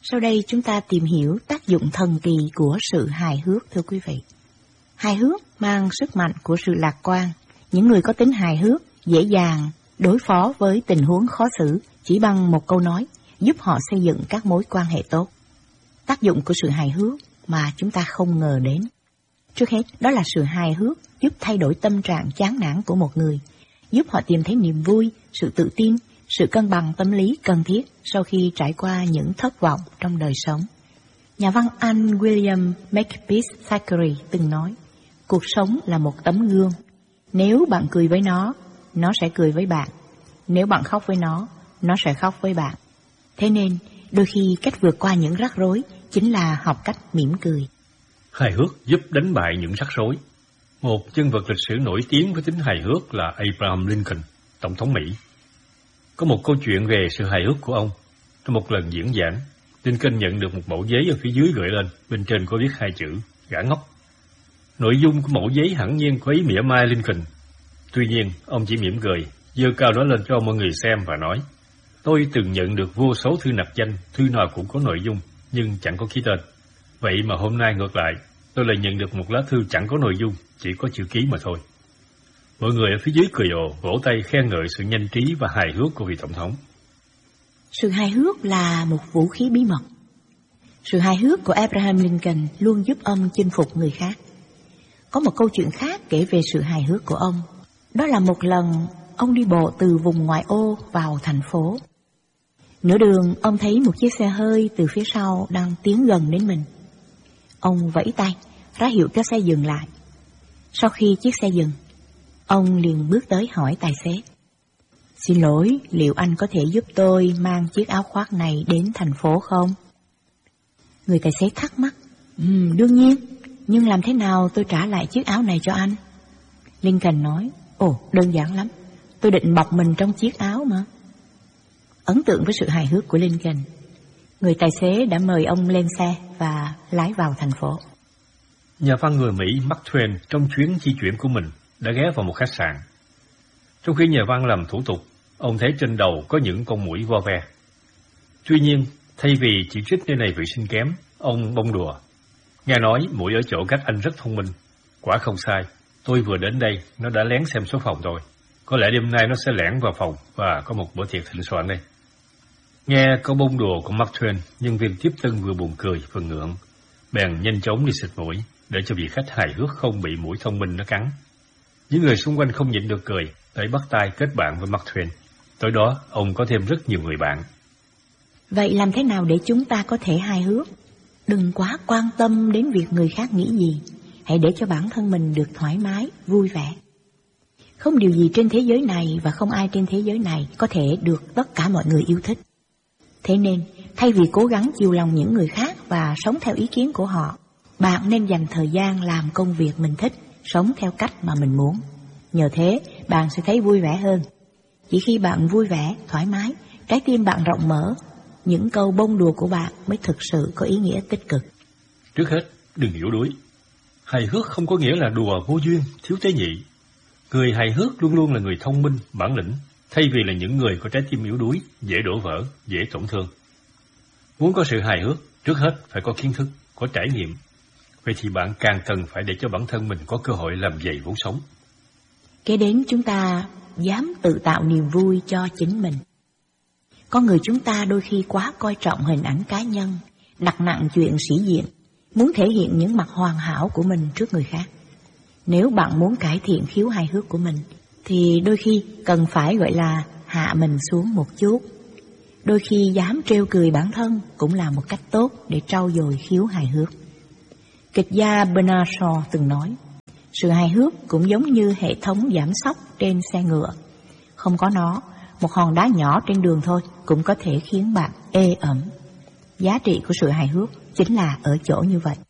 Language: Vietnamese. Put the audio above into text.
Sau đây chúng ta tìm hiểu tác dụng thần kỳ của sự hài hước, thưa quý vị. Hài hước mang sức mạnh của sự lạc quan. Những người có tính hài hước dễ dàng đối phó với tình huống khó xử chỉ bằng một câu nói, giúp họ xây dựng các mối quan hệ tốt. Tác dụng của sự hài hước mà chúng ta không ngờ đến. Trước hết, đó là sự hài hước giúp thay đổi tâm trạng chán nản của một người, giúp họ tìm thấy niềm vui, sự tự tin, sự cân bằng tâm lý cần thiết sau khi trải qua những thất vọng trong đời sống. Nhà văn Anh William Makepeace Thackeray từng nói, cuộc sống là một tấm gương. Nếu bạn cười với nó sẽ cười với bạn. Nếu bạn khóc với nó sẽ khóc với bạn. Thế nên, đôi khi cách vượt qua những rắc rối chính là học cách mỉm cười. Hài hước giúp đánh bại những rắc rối. Một nhân vật lịch sử nổi tiếng với tính hài hước là Abraham Lincoln, Tổng thống Mỹ. Có một câu chuyện về sự hài hước của ông. Trong một lần diễn giảng, Lincoln nhận được một mẩu giấy ở phía dưới gửi lên, bên trên có viết 2 chữ, gã ngốc. Nội dung của mẩu giấy hẳn nhiên có ý mỉa mai Lincoln. Tuy nhiên, ông chỉ mỉm cười, giơ cao nó lên cho mọi người xem và nói, tôi từng nhận được vô số thư nặc danh, thư nào cũng có nội dung, nhưng chẳng có ký tên. Vậy mà hôm nay ngược lại, tôi lại nhận được một lá thư chẳng có nội dung, chỉ có chữ ký mà thôi. Mọi người ở phía dưới cười ồ, vỗ tay khen ngợi sự nhanh trí và hài hước của vị tổng thống. Sự hài hước là một vũ khí bí mật. Sự hài hước của Abraham Lincoln luôn giúp ông chinh phục người khác. Có một câu chuyện khác kể về sự hài hước của ông. Đó là một lần ông đi bộ từ vùng ngoại ô vào thành phố. Nửa đường ông thấy một chiếc xe hơi từ phía sau đang tiến gần đến mình. Ông vẫy tay, ra hiệu cho xe dừng lại. Sau khi chiếc xe dừng, ông liền bước tới hỏi tài xế, xin lỗi, liệu anh có thể giúp tôi mang chiếc áo khoác này đến thành phố không? Người tài xế thắc mắc, đương nhiên, nhưng làm thế nào tôi trả lại chiếc áo này cho anh? Lincoln nói, đơn giản lắm, tôi định bọc mình trong chiếc áo mà. Ấn tượng với sự hài hước của Lincoln, người tài xế đã mời ông lên xe và lái vào thành phố. Nhà văn người Mỹ Mark Twain trong chuyến di chuyển của mình đã ghé vào một khách sạn. Trong khi nhà văn làm thủ tục, ông thấy trên đầu có những con muỗi vo ve. Tuy nhiên, thay vì chỉ trích nơi này vệ sinh kém, ông bông đùa. Nghe nói muỗi ở chỗ các anh rất thông minh. Quả không sai, tôi vừa đến đây, nó đã lén xem số phòng rồi. Có lẽ đêm nay nó sẽ lẻn vào phòng và có một bữa tiệc thịnh soạn đây. Nghe câu bông đùa của Mark Twain, nhân viên tiếp tân vừa buồn cười vừa ngượng, bèn nhanh chóng đi xịt mũi để cho vị khách hài hước không bị muỗi thông minh nó cắn. Những người xung quanh không nhịn được cười, tới bắt tay kết bạn với Mark Twain. Tối đó, ông có thêm rất nhiều người bạn. Vậy làm thế nào để chúng ta có thể hài hước? Đừng quá quan tâm đến việc người khác nghĩ gì. Hãy để cho bản thân mình được thoải mái, vui vẻ. Không điều gì trên thế giới này và không ai trên thế giới này có thể được tất cả mọi người yêu thích. Thế nên, thay vì cố gắng chiều lòng những người khác và sống theo ý kiến của họ, bạn nên dành thời gian làm công việc mình thích, sống theo cách mà mình muốn. Nhờ thế, bạn sẽ thấy vui vẻ hơn. Chỉ khi bạn vui vẻ, thoải mái, trái tim bạn rộng mở, những câu bông đùa của bạn mới thực sự có ý nghĩa tích cực. Trước hết, đừng yếu đuối. Hài hước không có nghĩa là đùa vô duyên, thiếu tế nhị. Người hài hước luôn luôn là người thông minh, bản lĩnh, thay vì là những người có trái tim yếu đuối, dễ đổ vỡ, dễ tổn thương. Muốn có sự hài hước, trước hết phải có kiến thức, có trải nghiệm. Vậy thì bạn càng cần phải để cho bản thân mình có cơ hội làm dày vốn sống. Kế đến chúng ta dám tự tạo niềm vui cho chính mình. Con người chúng ta đôi khi quá coi trọng hình ảnh cá nhân, đặt nặng chuyện sĩ diện, muốn thể hiện những mặt hoàn hảo của mình trước người khác. Nếu bạn muốn cải thiện khiếu hài hước của mình, thì đôi khi cần phải gọi là hạ mình xuống một chút. Đôi khi dám trêu cười bản thân cũng là một cách tốt để trau dồi khiếu hài hước. Kịch gia Bernard Shaw từng nói, sự hài hước cũng giống như hệ thống giảm xóc trên xe ngựa. Không có nó, một hòn đá nhỏ trên đường thôi cũng có thể khiến bạn ê ẩm. Giá trị của sự hài hước chính là ở chỗ như vậy.